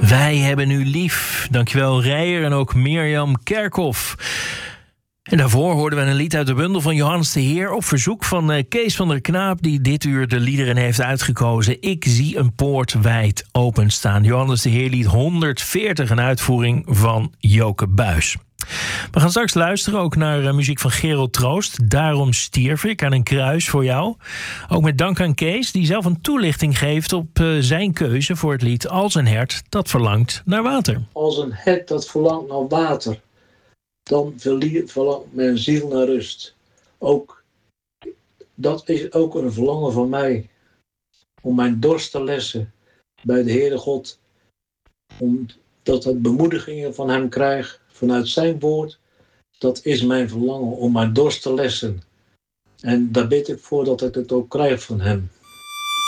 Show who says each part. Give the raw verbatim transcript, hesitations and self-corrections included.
Speaker 1: Wij hebben u lief. Dankjewel Rijer en ook Mirjam Kerkhoff. En daarvoor hoorden we een lied uit de bundel van Johannes de Heer op verzoek van uh, Kees van der Knaap, die dit uur de liederen heeft uitgekozen. Ik zie een poort wijd openstaan. Johannes de Heer lied honderdveertig, een uitvoering van Joke Buys. We gaan straks luisteren ook naar uh, muziek van Gerold Troost. Daarom stierf ik, aan een kruis voor jou. Ook met dank aan Kees, die zelf een toelichting geeft op uh, zijn keuze voor het lied Als een hert dat verlangt naar water.
Speaker 2: Als een hert dat verlangt naar water, dan verlangt mijn ziel naar rust. Ook, dat is ook een verlangen van mij. Om mijn dorst te lessen bij de Heere God. Omdat ik bemoedigingen van hem krijg vanuit zijn woord. Dat is mijn verlangen, om mijn dorst te lessen. En daar bid ik voor dat ik het ook krijg van hem.